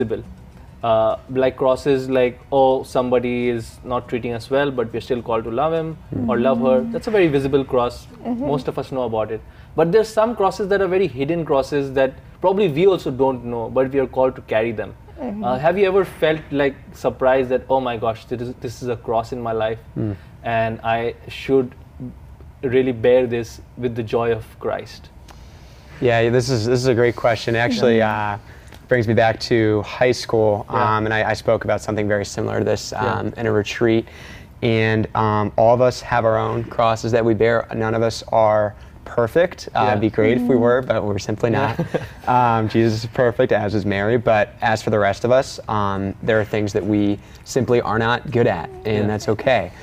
visible. Like crosses, like, oh, somebody is not treating us well, but we're still called to love him or love her. That's a very visible cross. Most of us know about it. But there's some crosses that are very hidden crosses that probably we also don't know, but we are called to carry them. Have you ever felt like surprised that, oh my gosh, this is a cross in my life, and I should really bear this with the joy of Christ? Yeah, this is a great question. Actually, brings me back to high school, and I spoke about something very similar to this in a retreat. And all of us have our own crosses that we bear. None of us are perfect. It'd be great if we were, but we're simply not. Jesus is perfect, as is Mary. But as for the rest of us, there are things that we simply are not good at, and that's okay.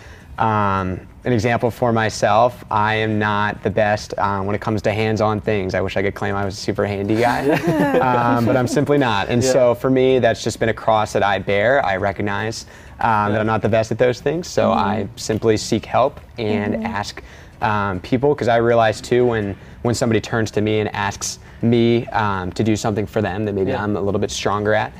An example for myself, I am not the best when it comes to hands-on things. I wish I could claim I was a super handy guy, but I'm simply not. And so for me, that's just been a cross that I bear. I recognize that I'm not the best at those things, so I simply seek help and ask people, because I realize too when somebody turns to me and asks me to do something for them that maybe I'm a little bit stronger at,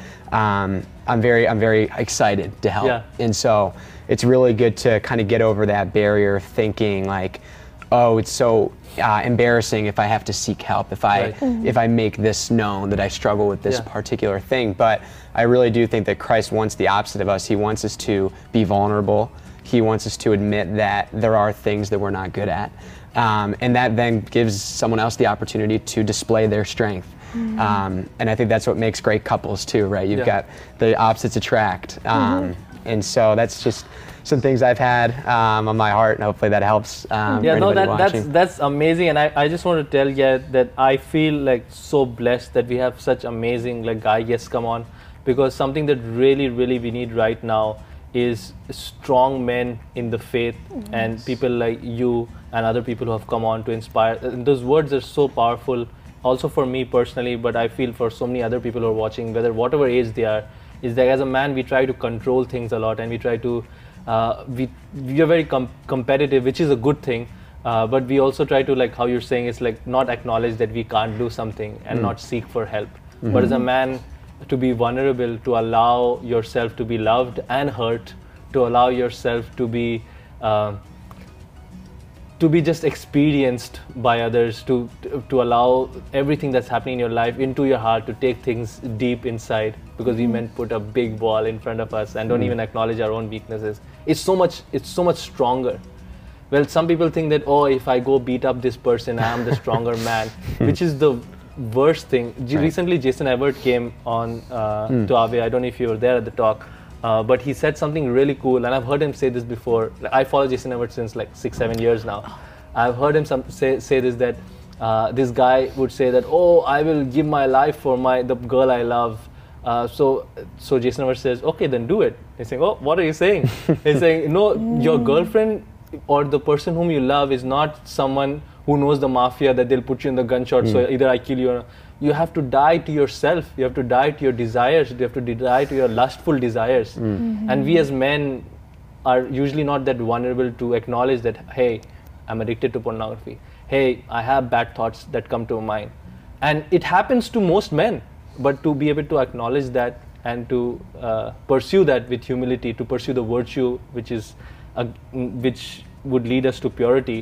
I'm very excited to help. And so it's really good to kind of get over that barrier of thinking like, oh, it's so embarrassing if I have to seek help, if I make this known that I struggle with this particular thing. But I really do think that Christ wants the opposite of us. He wants us to be vulnerable. He wants us to admit that there are things that we're not good at. And that then gives someone else the opportunity to display their strength. And I think that's what makes great couples too, right? You've got the opposites attract. And so that's just some things I've had on my heart, and hopefully that helps for anybody watching. That's amazing. And I just want to tell you that I feel like so blessed that we have such amazing like guy guests come on, because something that really we need right now is strong men in the faith, and people like you and other people who have come on to inspire. And those words are so powerful, also for me personally, but I feel for so many other people who are watching, whatever age they are, is that as a man we try to control things a lot, and we try to we are very competitive, which is a good thing, but we also try to, like how you're saying, it's like not acknowledge that we can't do something and not seek for help. But as a man, to be vulnerable, to allow yourself to be loved and hurt, to allow yourself to be just experienced by others, to allow everything that's happening in your life into your heart, to take things deep inside, because we men put a big wall in front of us and don't even acknowledge our own weaknesses. It's so much stronger. Well, some people think that, oh, if I go beat up this person, I am the stronger man, which is the worst thing. Recently, Jason Everett came on to Ave. I don't know if you were there at the talk, but he said something really cool, and I've heard him say this before. Like, I follow Jason Everett since like 6-7 years now. I've heard him say this, that this guy would say that, oh, I will give my life for the girl I love. So Jason Everett says, okay, then do it. He's saying, oh, what are you saying? He's saying, no, your girlfriend or the person whom you love is not someone who knows the mafia, that they'll put you in the gunshot, so either I kill you or not. You have to die to yourself. You have to die to your desires. You have to die to your lustful desires. And we as men are usually not that vulnerable to acknowledge that, hey, I'm addicted to pornography. Hey, I have bad thoughts that come to my mind. And it happens to most men, but to be able to acknowledge that and to pursue that with humility, to pursue the virtue which would lead us to purity,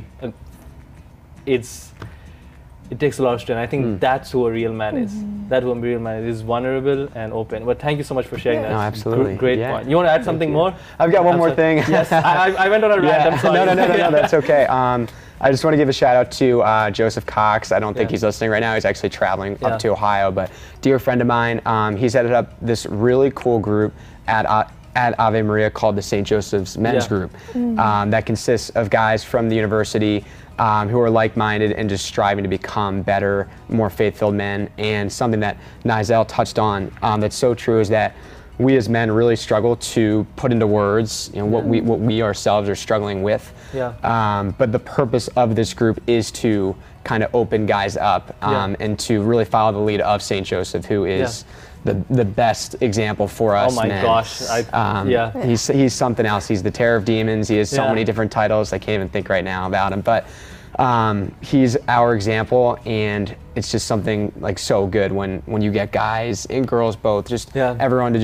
it takes a lot of strength. I think that's who a real man is. That's who a real man is vulnerable and open. But thank you so much for sharing that. No, absolutely. Great point. You want to add something more? I've got one more thing. Yes, I went on a rant. I'm sorry. No, that's okay. I just want to give a shout out to Joseph Cox. I don't think he's listening right now. He's actually traveling up to Ohio, but dear friend of mine, he's headed up this really cool group at Ave Maria called the St. Joseph's Men's Group that consists of guys from the university who are like-minded and just striving to become better, more faith-filled men. And something that Nigel touched on that's so true is that we as men really struggle to put into words, what we ourselves are struggling with. But the purpose of this group is to kind of open guys up and to really follow the lead of St. Joseph, who is the best example for us. Oh my gosh! He's something else. He's the terror of demons. He has so many different titles. I can't even think right now about him. But he's our example, and it's just something like so good when you get guys and girls both, just Yeah. everyone to